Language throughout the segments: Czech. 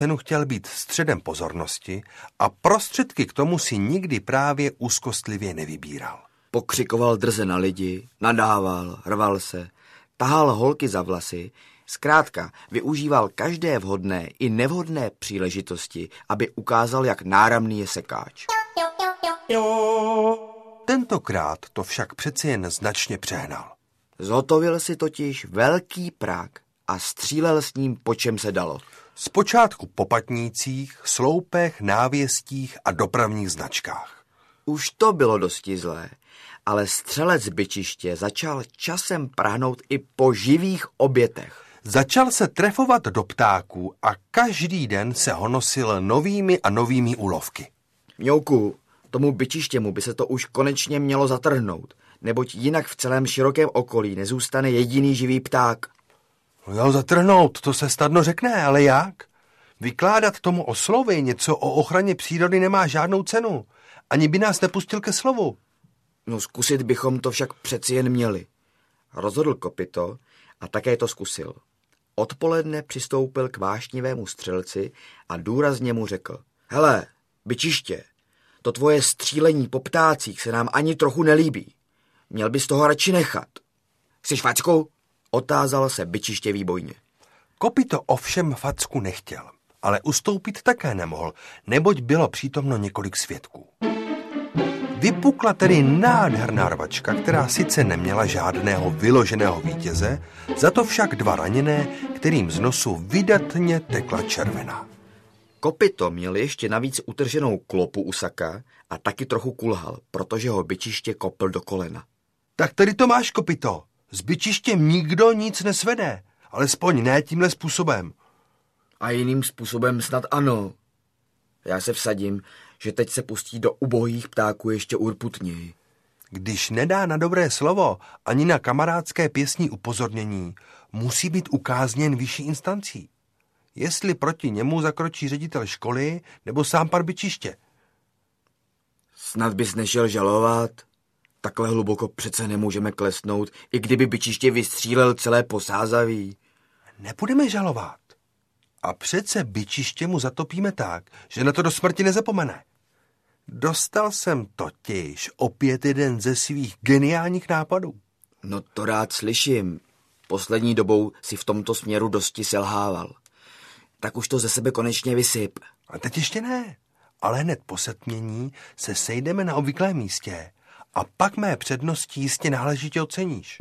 cenu chtěl být středem pozornosti a prostředky k tomu si nikdy právě úzkostlivě nevybíral. Pokřikoval drze na lidi, nadával, rval se, tahal holky za vlasy, zkrátka využíval každé vhodné i nevhodné příležitosti, aby ukázal, jak náramný je sekáč. Tentokrát to však přeci jen značně přehnal. Zhotovil si totiž velký prak a střílel s ním, po čem se dalo. Zpočátku po patnících, sloupech, návěstích a dopravních značkách. Už to bylo dosti zlé, ale střelec Byčiště začal časem prahnout i po živých obětech. Začal se trefovat do ptáků a každý den se honosil novými a novými úlovky. Mňouku, tomu Byčištěmu by se to už konečně mělo zatrhnout, neboť jinak v celém širokém okolí nezůstane jediný živý pták. No jo, zatrhnout, to se snadno řekne, ale jak? Vykládat tomu oslovi něco o ochraně přírody nemá žádnou cenu. Ani by nás nepustil ke slovu. No zkusit bychom to však přeci jen měli. Rozhodl Kopyto a také to zkusil. Odpoledne přistoupil k vášnivému střelci a důrazně mu řekl: Hele, Byčiště, to tvoje střílení po ptácích se nám ani trochu nelíbí. Měl bys toho radši nechat. Chceš facku? Otázal se Byčiště výbojně. Kopyto ovšem facku nechtěl, ale ustoupit také nemohl, neboť bylo přítomno několik svědků. Vypukla tedy nádherná rvačka, která sice neměla žádného vyloženého vítěze, za to však 2 raněné, kterým z nosu vydatně tekla červená. Kopyto měl ještě navíc utrženou klopu u saka a taky trochu kulhal, protože ho Byčiště kopl do kolena. Tak tady to máš, Kopyto. S Byčištěm nikdo nic nesvede, alespoň ne tímhle způsobem. A jiným způsobem snad ano. Já se vsadím, že teď se pustí do ubohých ptáků ještě urputněji. Když nedá na dobré slovo ani na kamarádské pěstní upozornění, musí být ukázněn vyšší instancí. Jestli proti němu zakročí ředitel školy nebo sám pan Byčiště. Snad bys nešel žalovat? Takhle hluboko přece nemůžeme klesnout, i kdyby Byčiště vystřílel celé Posázaví. Nebudeme žalovat. A přece Byčiště mu zatopíme tak, že na to do smrti nezapomene. Dostal jsem totiž opět jeden ze svých geniálních nápadů. No to rád slyším. Poslední dobou si v tomto směru dosti selhával. Tak už to ze sebe konečně vysyp. A teď ještě ne, ale hned po setmění se sejdeme na obvyklém místě a pak mé přednosti jistě náležitě oceníš.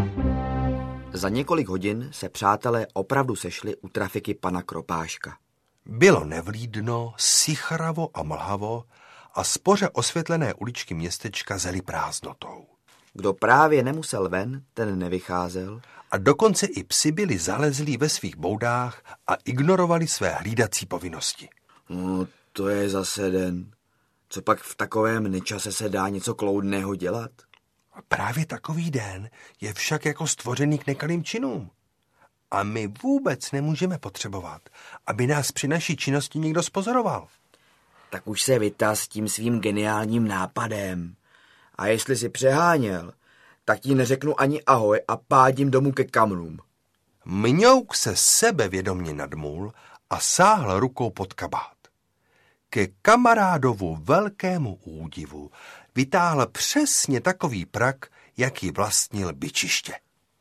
Za několik hodin se přátelé opravdu sešli u trafiky pana Kropáška. Bylo nevlídno, sichravo a mlhavo a spoře osvětlené uličky městečka zely prázdnotou. Kdo právě nemusel ven, ten nevycházel. A dokonce i psi byli zalezlí ve svých boudách a ignorovali své hlídací povinnosti. No, to je zase den. Co pak v takovém nečase se dá něco kloudného dělat? A právě takový den je však jako stvořený k nekalým činům. A my vůbec nemůžeme potřebovat, aby nás při naší činnosti někdo spozoroval. Tak už se vytaz s tím svým geniálním nápadem. A jestli si přeháněl, tak ti neřeknu ani ahoj a pádím domů ke kamnům. Mňouk se sebevědomně nadmul a sáhl rukou pod kabát. Ke kamarádovu velkému údivu vytáhl přesně takový prak, jaký vlastnil Byčiště.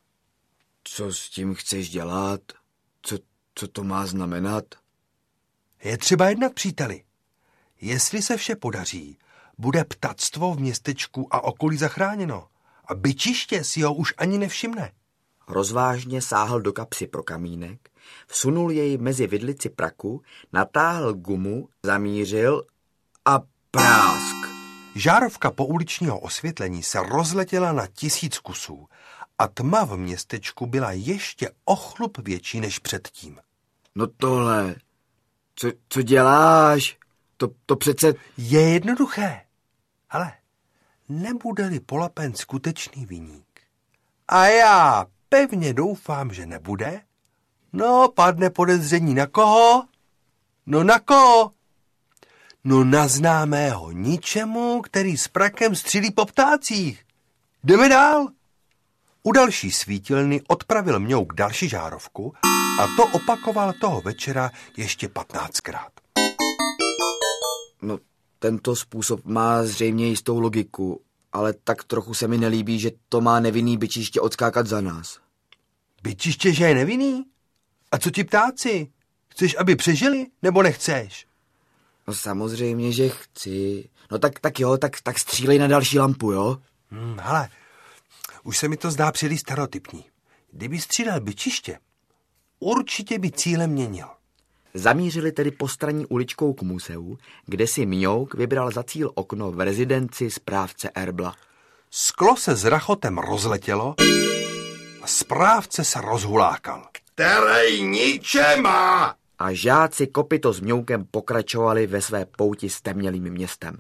Co s tím chceš dělat? Co to má znamenat? Je třeba jednat, příteli. Jestli se vše podaří, bude ptactvo v městečku a okolí zachráněno a Byčiště si ho už ani nevšimne. Rozvážně sáhl do kapsy pro kamínek, vsunul jej mezi vidlici praku, natáhl gumu, zamířil a prásk. Žárovka pouličního osvětlení se rozletěla na 1000 kusů a tma v městečku byla ještě o chlup větší než předtím. No tohle, co děláš? To přece... Je jednoduché. Ale nebude-li Polapen skutečný viník, a já pevně doufám, že nebude, no padne podezření na koho? No na koho? No na známého ničemu, který s prakem střílí po ptácích. Jdeme dál. U další svítilny odpravil Mňouk další žárovku A to opakoval toho večera ještě 15krát. No, tento způsob má zřejmě jistou logiku, ale tak trochu se mi nelíbí, že to má nevinný byčiště odskákat za nás. Byčiště, že je nevinný? A co ti ptáci? Chceš, aby přežili, nebo nechceš? No samozřejmě, že chci. No tak jo, tak střílej na další lampu, jo? Hele, už se mi to zdá příliš stereotypní. Kdyby střílel byčiště, určitě by cíle měnil. Zamířili tedy postranní uličkou k muzeu, kde si Mňouk vybral za cíl okno v rezidenci správce Erbla. Sklo se s rachotem rozletělo a správce se rozhulákal. Který niče má! A žáci Kopyto s Mňoukem pokračovali ve své pouti s temnělým městem.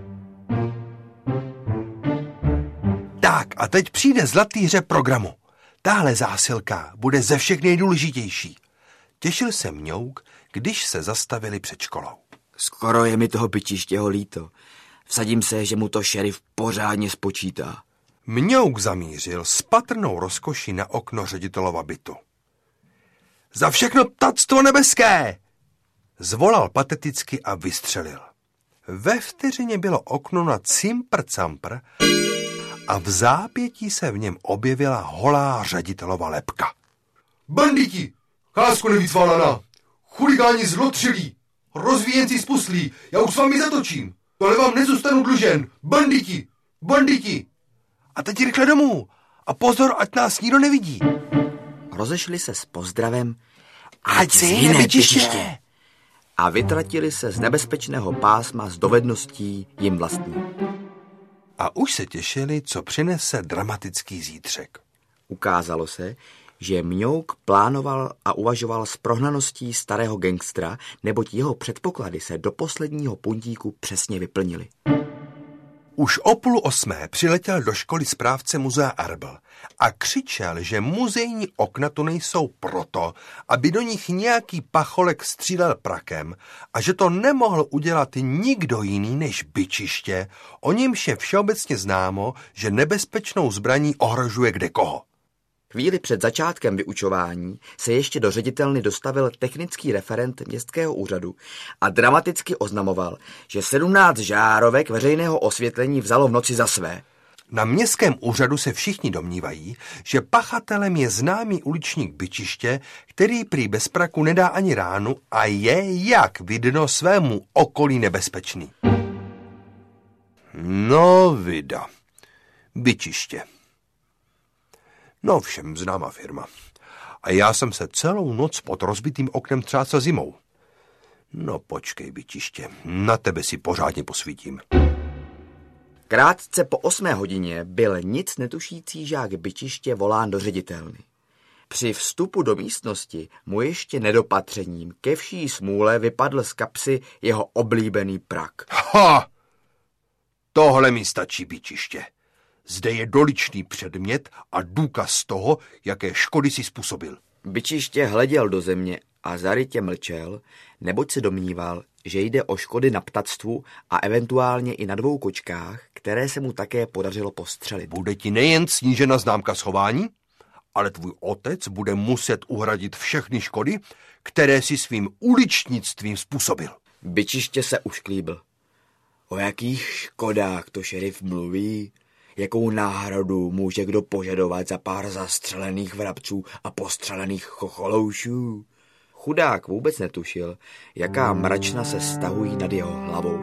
Tak a teď přijde zlatý hřeb programu. Tahle zásilka bude ze všech nejdůležitější. Těšil se Mňouk, když se zastavili před školou. Skoro je mi toho byčištěho líto. Vsadím se, že mu to šerif pořádně spočítá. Mňouk zamířil s patrnou rozkoší na okno ředitelova bytu. Za všechno ptactvo nebeské! Zvolal pateticky a vystřelil. Ve vteřině bylo okno na cimpr-campr a v zápětí se v něm objevila holá ředitelova lebka. Banditi! Chásko nevycválaná! Chuligáni zlotřilí! Rozvíjenci spuslí! Já už s vámi zatočím! Tohle vám nezůstanu dlužen! Banditi! Banditi! A teď rychle domů! A pozor, ať nás nikdo nevidí! Rozešli se s pozdravem Ať se jine byčiště! A vytratili se z nebezpečného pásma s dovedností jim vlastní. A už se těšili, co přinese dramatický zítřek. Ukázalo se, že Mňouk plánoval a uvažoval s prohnaností starého gangstra, neboť jeho předpoklady se do posledního puntíku přesně vyplnily. Už o 7:30 přiletěl do školy správce muzea Erbl a křičel, že muzejní okna tu nejsou proto, aby do nich nějaký pacholek střílel prakem a že to nemohl udělat nikdo jiný než byčiště, o němž je všeobecně známo, že nebezpečnou zbraní ohrožuje kdekoho. Chvíli před začátkem vyučování se ještě do ředitelny dostavil technický referent městského úřadu a dramaticky oznamoval, že 17 žárovek veřejného osvětlení vzalo v noci za své. Na městském úřadu se všichni domnívají, že pachatelem je známý uličník byčiště, který prý bez praku nedá ani ránu a je, jak vidno, svému okolí nebezpečný. No vida, byčiště. No všem známá firma. A já jsem se celou noc pod rozbitým oknem třásl zimou. No počkej, byčiště, na tebe si pořádně posvítím. Krátce po 8 hodině byl nic netušící žák byčiště volán do ředitelny. Při vstupu do místnosti mu ještě nedopatřením ke vší smůle vypadl z kapsy jeho oblíbený prak. Ha! Tohle mi stačí, byčiště. Zde je doličný předmět a důkaz toho, jaké škody si způsobil. Byčiště hleděl do země a zarytě mlčel, neboť se domníval, že jde o škody na ptactvu a eventuálně i na 2 kočkách, které se mu také podařilo postřelit. Bude ti nejen snížena známka schování, ale tvůj otec bude muset uhradit všechny škody, které si svým uličnictvím způsobil. Byčiště se ušklíbil. O jakých škodách to šerif mluví? Jakou náhradu může kdo požadovat za pár zastřelených vrabců a postřelených chocholoušů? Chudák vůbec netušil, jaká mračna se stahují nad jeho hlavou.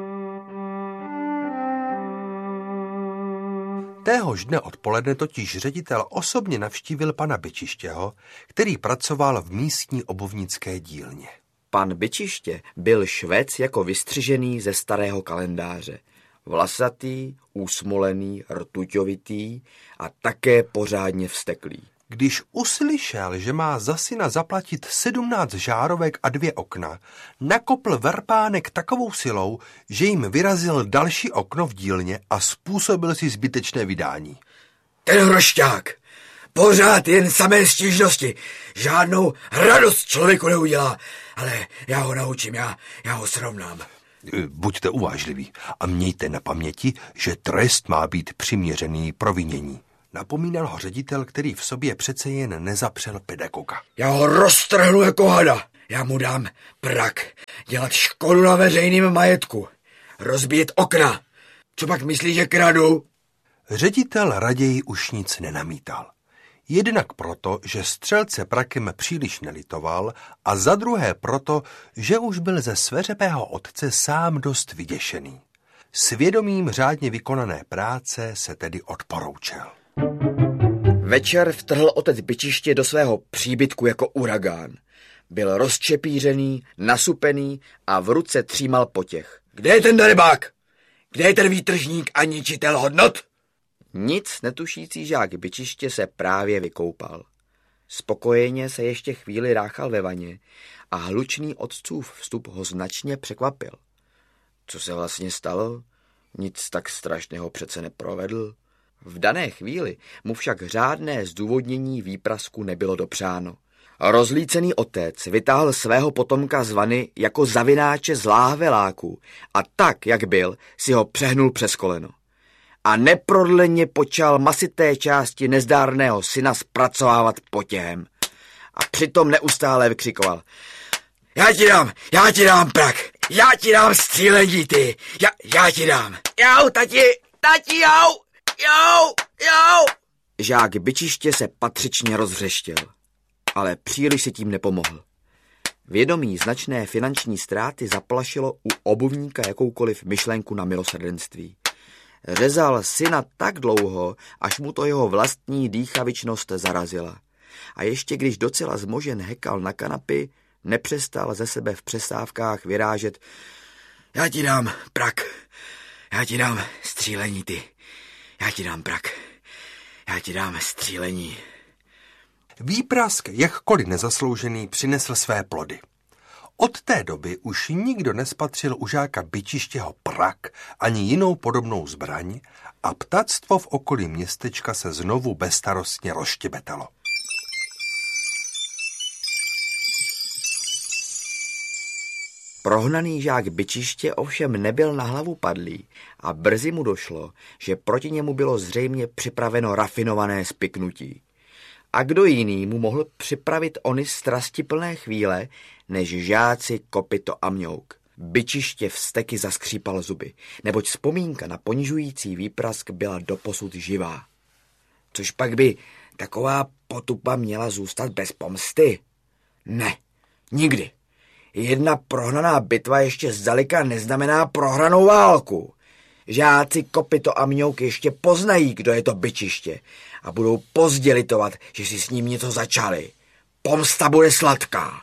Téhož dne odpoledne totiž ředitel osobně navštívil pana Byčištěho, který pracoval v místní obuvnické dílně. Pan Byčiště byl švec jako vystřižený ze starého kalendáře. Vlasatý, úsmolený, rtuťovitý a také pořádně vzteklý. Když uslyšel, že má za syna zaplatit 17 žárovek a 2 okna, nakopl verpánek takovou silou, že jim vyrazil další okno v dílně a způsobil si zbytečné vydání. Ten hrošťák! Pořád jen samé stížnosti. Žádnou radost člověku neudělá. Ale já ho naučím, já ho srovnám. Buďte uvážliví a mějte na paměti, že trest má být přiměřený provinění. Napomínal ho ředitel, který v sobě přece jen nezapřel pedagoga. Já ho roztrhnu jako hada. Já mu dám prak. Dělat škodu na veřejném majetku. Rozbíjet okna. Co pak myslí, že kradu? Ředitel raději už nic nenamítal. Jednak proto, že střelce prakem příliš nelitoval a za druhé proto, že už byl ze sveřepého otce sám dost vyděšený. Svědomím řádně vykonané práce se tedy odporoučel. Večer vtrhl otec Bičiště do svého příbytku jako uragán. Byl rozčepířený, nasupený a v ruce třímal potěch. Kde je ten darebák? Kde je ten výtržník a ničitel hodnot? Nic netušící žák Bičiště se právě vykoupal. Spokojeně se ještě chvíli ráchal ve vaně a hlučný otcův vstup ho značně překvapil. Co se vlastně stalo? Nic tak strašného přece neprovedl. V dané chvíli mu však řádné zdůvodnění výprasku nebylo dopřáno. Rozlícený otec vytáhl svého potomka z vany jako zavináče z láhve láku a tak, jak byl, si ho přehnul přes koleno. A neprodleně počal masité části nezdárného syna zpracovávat potěhem. A přitom neustále vykřikoval. Já ti dám prak, já ti dám střílení ty, já ti dám. Jau, tati, jau. Žák Bičiště se patřičně rozvřeštěl, ale příliš si tím nepomohl. Vědomí značné finanční ztráty zaplašilo u obuvníka jakoukoliv myšlenku na milosrdenství. Řezal syna tak dlouho, až mu to jeho vlastní dýchavičnost zarazila. A ještě když docela zmožen hekal na kanapy, nepřestal ze sebe v přestávkách vyrážet. Já ti dám prak, já ti dám střílení ty, já ti dám prak, já ti dám střílení. Výprask, jakkoliv nezasloužený, přinesl své plody. Od té doby už nikdo nespatřil u žáka Bičištěho prak ani jinou podobnou zbraň a ptactvo v okolí městečka se znovu bezstarostně rozštěbetalo. Prohnaný žák Bičiště ovšem nebyl na hlavu padlý a brzy mu došlo, že proti němu bylo zřejmě připraveno rafinované spiknutí. A kdo jiný mu mohl připravit ony strastiplné chvíle, než žáci Kopyto a Mňouk. Bičiště vzteky zaskřípal zuby, neboť vzpomínka na ponižující výprask byla doposud živá. Což pak by taková potupa měla zůstat bez pomsty? Ne, nikdy. Jedna prohraná bitva ještě zdaleka neznamená prohranou válku. Žáci Kopyto a Mňouk ještě poznají, kdo je to Bičiště a budou pozdě litovat, že si s ním něco začali. Pomsta bude sladká.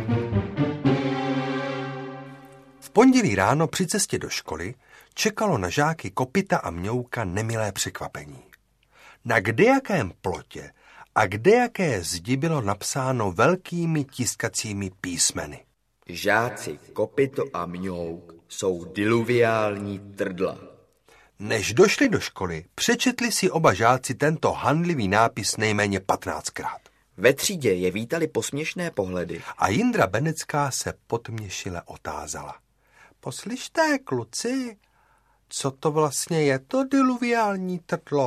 V pondělí ráno při cestě do školy čekalo na žáky Kopyta a Mňouka nemilé překvapení. Na kdejakém plotě a kdejaké zdi bylo napsáno velkými tiskacími písmeny. Žáci Kopyto a Mňouk jsou diluviální trdla. Než došli do školy, přečetli si oba žáci tento handlivý nápis nejméně 15krát. Ve třídě je vítali posměšné pohledy. A Jindra Benecká se potměšile otázala. Poslyšte, kluci, co to vlastně je to diluviální trdlo?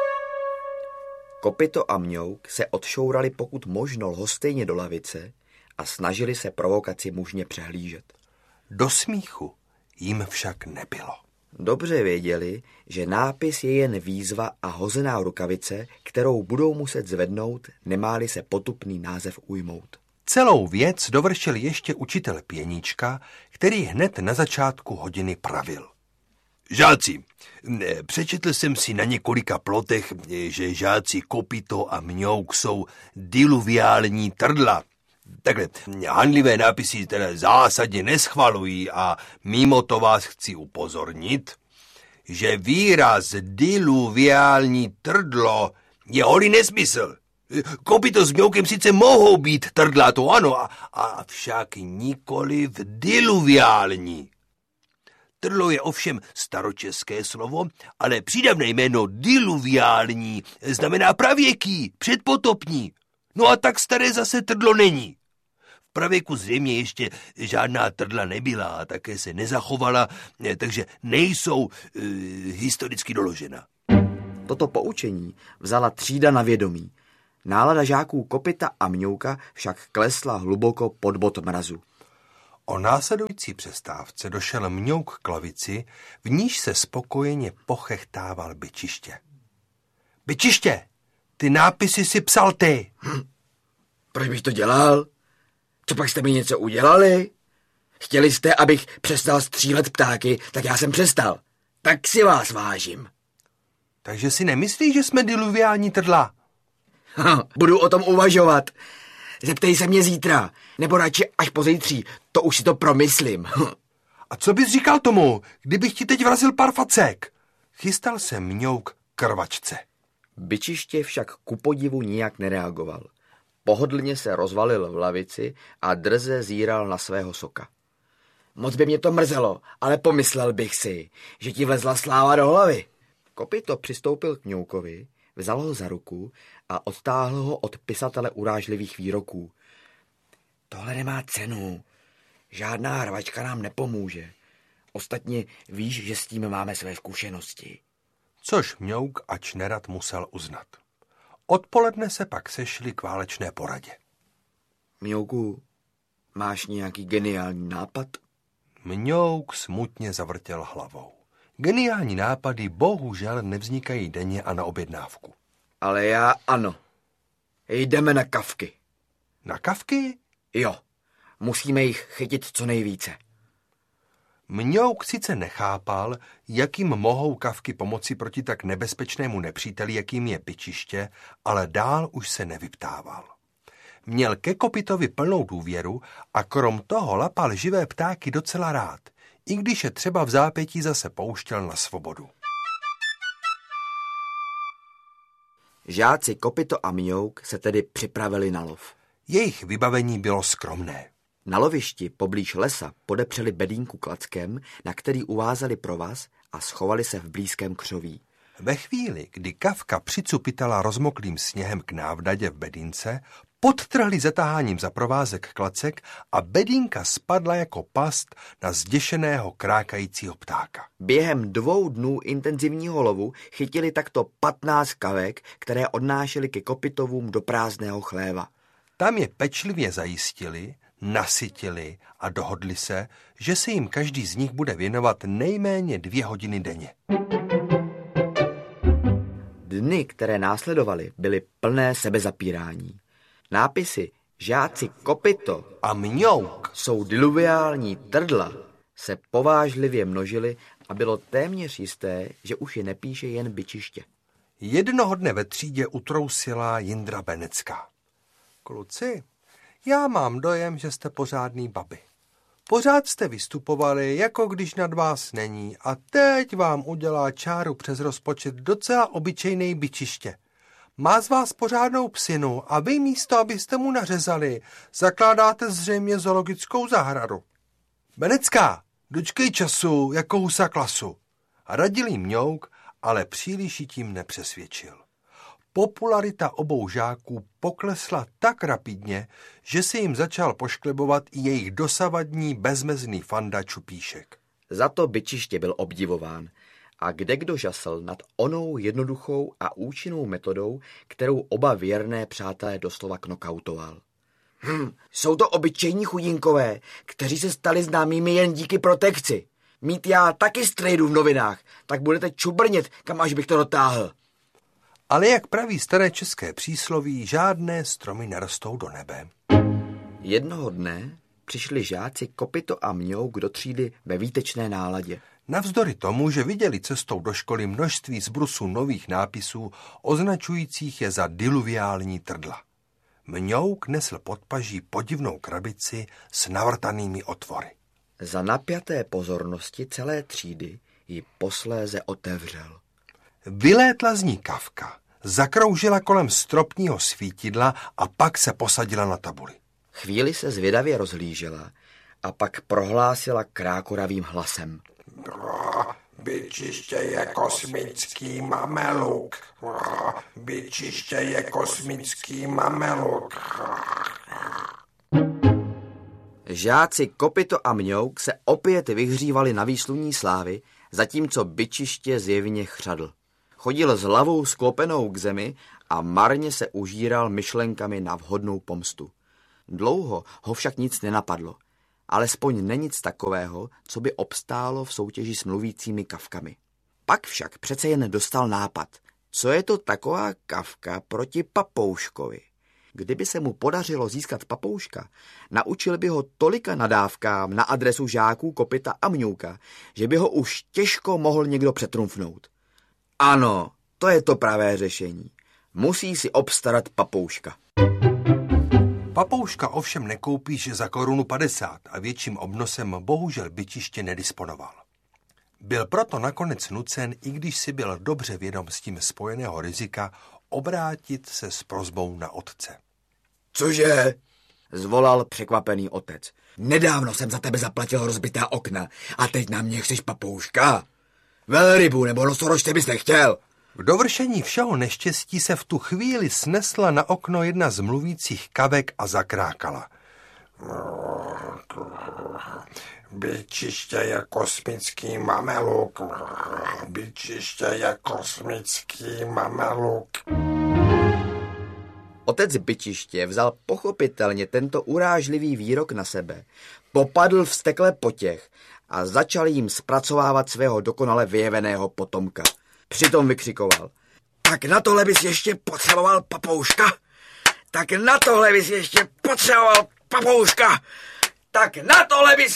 Kopyto a Mňouk se odšourali pokud možno lhostejně do lavice a snažili se provokaci mužně přehlížet. Do smíchu jim však nebylo. Dobře věděli, že nápis je jen výzva a hozená rukavice, kterou budou muset zvednout, nemáli se potupný název ujmout. Celou věc dovršil ještě učitel pěníčka, který hned na začátku hodiny pravil. Žáci, přečetl jsem si na několika plotech, že žáci Kopyto a Mňouk jsou diluviální trdla. Takhle, handlivé nápisy teda zásadně neschvalují a mimo to vás chci upozornit, že výraz diluviální trdlo je holý nesmysl. Kopyto s Mňoukem sice mohou být trdla, to ano, avšak nikoliv diluviální. Trdlo je ovšem staročeské slovo, ale přídavné jméno diluviální znamená pravěký, předpotopní. No a tak staré zase trdlo není. V pravěku zřejmě ještě žádná trdla nebyla a také se nezachovala, takže nejsou historicky doložena. Toto poučení vzala třída na vědomí. Nálada žáků Kopyta a Mňouka však klesla hluboko pod bod mrazu. O následující přestávce došel Mňouk k lavici, v níž se spokojeně pochechtával Byčiště. Byčiště, ty nápisy si psal ty. Proč bych to dělal? Co pak jste mi něco udělali? Chtěli jste, abych přestal střílet ptáky, tak já jsem přestal. Tak si vás vážím. Takže si nemyslíš, že jsme diluviální trdla? Budu o tom uvažovat. Zeptej se mě zítra, nebo radši až pozítří, to už si to promyslím. A co bys říkal tomu, kdybych ti teď vrazil pár facek? Chystal se Mňouk k rvačce. Byčiště však ku podivu nijak nereagoval. Pohodlně se rozvalil v lavici a drze zíral na svého soka. Moc by mě to mrzelo, ale pomyslel bych si, že ti vlezla sláva do hlavy. Kopyto přistoupil k Mňoukovi, vzal ho za ruku a odtáhl ho od pisatele urážlivých výroků. Tohle nemá cenu. Žádná hrvačka nám nepomůže. Ostatně víš, že s tím máme své zkušenosti. Což Mňouk ač nerad musel uznat. Odpoledne se pak sešli k válečné poradě. Mňouku, máš nějaký geniální nápad? Mňouk smutně zavrtěl hlavou. Geniální nápady bohužel nevznikají denně a na objednávku. Ale já ano. Jdeme na kavky. Na kavky? Jo, musíme jich chytit co nejvíce. Mňouk sice nechápal, jakým mohou kavky pomoci proti tak nebezpečnému nepříteli, jakým je Byčiště, ale dál už se nevyptával. Měl ke Kopytovi plnou důvěru a krom toho lapal živé ptáky docela rád, i když je třeba v zápětí zase pouštěl na svobodu. Žáci Kopyto a Mňouk se tedy připravili na lov. Jejich vybavení bylo skromné. Na lovišti poblíž lesa podepřeli bedínku klackem, na který uvázali provaz a schovali se v blízkém křoví. Ve chvíli, kdy kavka přicupitala rozmoklým sněhem k návdadě v bedínce, podtrhli zatáháním za provázek klacek a bedínka spadla jako past na zděšeného krákajícího ptáka. Během 2 dnů intenzivního lovu chytili takto 15 kavek, které odnášeli ke Kopytovům do prázdného chléva. Tam je pečlivě zajistili, nasytili a dohodli se, že se jim každý z nich bude věnovat nejméně 2 hodiny denně. Dny, které následovaly, byly plné sebezapírání. Nápisy žáci Kopyto A Mňouk jsou diluviální trdla se povážlivě množily a bylo téměř jisté, že už je nepíše jen Byčiště. jednoho dne ve třídě utrousila Jindra Benecká. Kluci, já mám dojem, že jste pořádný babi. Pořád jste vystupovali, jako když nad vás není, a teď vám udělá čáru přes rozpočet docela obyčejný Byčiště. Má z vás pořádnou psinu a vy místo, abyste mu nařezali, zakládáte zřejmě zoologickou zahradu. Benecká, dočkej času jako husa klasu. Radil jí Mňouk, ale příliš ji tím nepřesvědčil. Popularita obou žáků poklesla tak rapidně, že se jim začal pošklebovat i jejich dosavadní bezmezný fanda Čupíšek. Za to Byčiště byl obdivován a kdekdo žasl nad onou jednoduchou a účinnou metodou, kterou oba věrné přátelé doslova knokautoval. Jsou to obyčejní chudinkové, kteří se stali známými jen díky protekci. Mít já taky strejdu v novinách, tak budete čubrnět, kam až bych to dotáhl. Ale jak praví staré české přísloví, žádné stromy nerostou do nebe. Jednoho dne přišli žáci Kopyto a Mňouk do třídy ve výtečné náladě. Navzdory tomu, že viděli cestou do školy množství zbrusů nových nápisů, označujících je za diluviální trdla. Mňouk nesl pod paží podivnou krabici s navrtanými otvory. Za napjaté pozornosti celé třídy ji posléze otevřel. Vylétla z ní kavka, zakroužila kolem stropního svítidla a pak se posadila na tabuli. Chvíli se zvědavě rozhlížela a pak prohlásila krákoravým hlasem. Byčiště je kosmický mameluk. Byčiště je kosmický mameluk. Žáci Kopyto a Mňouk se opět vyhřívali na výsluní slávy, zatímco Byčiště zjevně chřadl. Chodil s hlavou sklopenou k zemi a marně se užíral myšlenkami na vhodnou pomstu. Dlouho ho však nic nenapadlo. Alespoň ne nic takového, co by obstálo v soutěži s mluvícími kavkami. Pak však přece jen dostal nápad. Co je to taková kavka proti papouškovi? Kdyby se mu podařilo získat papouška, naučil by ho tolika nadávkám na adresu žáků Kopita a Mňouka, že by ho už těžko mohl někdo přetrumfnout. Ano, to je to pravé řešení. Musí si obstarat papouška. Papouška ovšem nekoupíš za 1,50 Kč a větším obnosem bohužel bytiště nedisponoval. Byl proto nakonec nucen, i když si byl dobře vědom s tím spojeného rizika, obrátit se s prosbou na otce. Cože? Zvolal překvapený otec. Nedávno jsem za tebe zaplatil rozbitá okna a teď na mě chceš papouška? Velrybu nebo nosorožce bys nechtěl? K dovršení všeho neštěstí se v tu chvíli snesla na okno jedna z mluvících kavek a zakrákala. Byčiště je kosmický mameluk. Byčiště je kosmický mameluk. Otec bytiště vzal pochopitelně tento urážlivý výrok na sebe, popadl vztekle po těch a začal jim zpracovávat svého dokonale vyjeveného potomka. Přitom vykřikoval. Tak na tohle bys ještě potřeboval papouška? Tak na tohle bys ještě potřeboval papouška? Tak na tohle bys